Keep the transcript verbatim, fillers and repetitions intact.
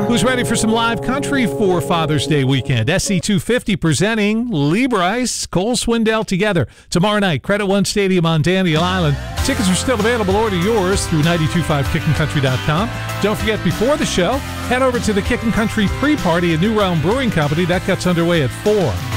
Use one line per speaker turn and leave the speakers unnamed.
Who's ready for some live country for Father's Day weekend? S C two fifty presenting Lee Brice, Cole Swindell together tomorrow night, Credit One Stadium on Daniel Island. Tickets are still available. Order yours through nine two five kickin country dot com. Don't forget, before the show, head over to the Kickin' Country pre-party at New Realm Brewing Company. That gets underway at four.